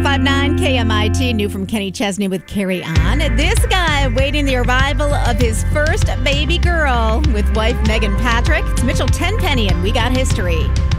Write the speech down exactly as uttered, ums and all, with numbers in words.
five nine K M I T, new from Kenny Chesney with Carry On. This guy waiting the arrival of his first baby girl with wife Megan Patrick. It's Mitchell Tenpenny, and we got history.